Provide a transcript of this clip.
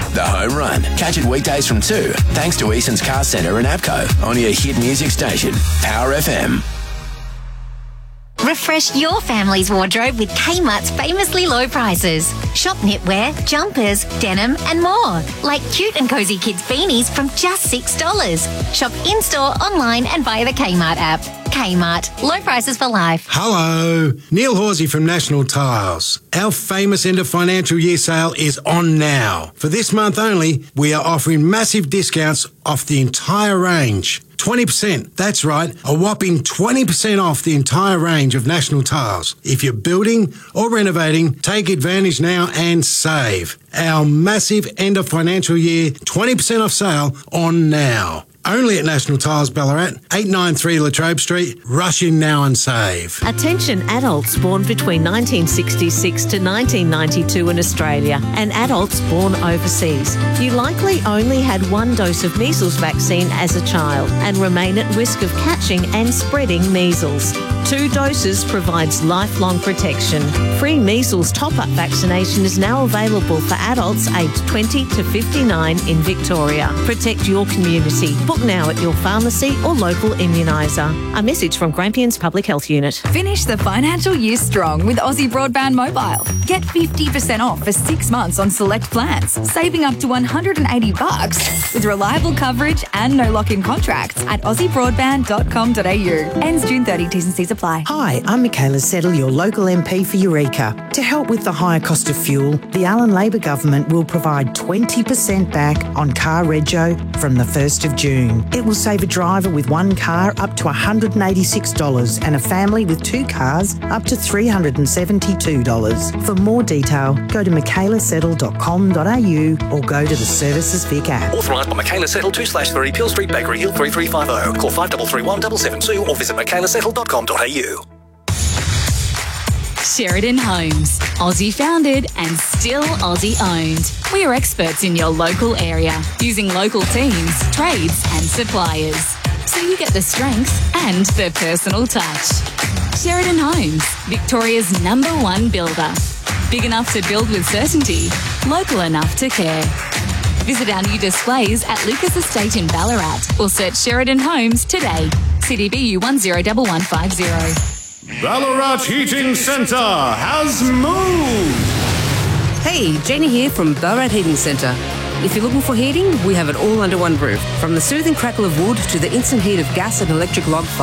The Home Run. Catch it weekdays from 2, thanks to Eason's Car Centre and APCO on your hit music station, Power FM. Refresh your family's wardrobe with Kmart's famously low prices. Shop knitwear, jumpers, denim and more. Like cute and cosy kids beanies from just $6. Shop in-store, online and via the Kmart app. Kmart. Low prices for life. Hello. Neil Horsey from National Tiles. Our famous end of financial year sale is on now. For this month only, we are offering massive discounts off the entire range. 20%, that's right, a whopping 20% off the entire range of National Tiles. If you're building or renovating, take advantage now and save. Our massive end of financial year 20% off sale on now. Only at National Tiles Ballarat, 893 Latrobe Street. Rush in now and save. Attention adults born between 1966 to 1992 in Australia and adults born overseas. You likely only had one dose of measles vaccine as a child and remain at risk of catching and spreading measles. 2 doses provides lifelong protection. Free measles top-up vaccination is now available for adults aged 20 to 59 in Victoria. Protect your community. Book now at your pharmacy or local immuniser. A message from Grampians Public Health Unit. Finish the financial year strong with Aussie Broadband Mobile. Get 50% off for 6 months on select plans, saving up to $180 with reliable coverage and no lock-in contracts at aussiebroadband.com.au. Ends June 30. T's and C's apply. Hi, I'm Michaela Settle, your local MP for Eureka. To help with the higher cost of fuel, the Allen Labor government will provide 20% back on car rego from the 1st of June. It will save a driver with one car up to $186 and a family with 2 cars up to $372. For more detail, go to michaelasettle.com.au or go to the Services Vic app. Authorised by Michaela Settle 2/3 Peel Street, Bakery Hill 3350. Call 5331 772 or visit michaelasettle.com.au. Sheridan Homes. Aussie founded and still Aussie owned. We are experts in your local area, using local teams, trades and suppliers. So you get the strength and the personal touch. Sheridan Homes, Victoria's #1 builder. Big enough to build with certainty, local enough to care. Visit our new displays at Lucas Estate in Ballarat or search Sheridan Homes today. CDBU 101150. Ballarat Heating Centre has moved! Hey, Jenny here from Ballarat Heating Centre. If you're looking for heating, we have it all under one roof. From the soothing crackle of wood to the instant heat of gas and electric log fire.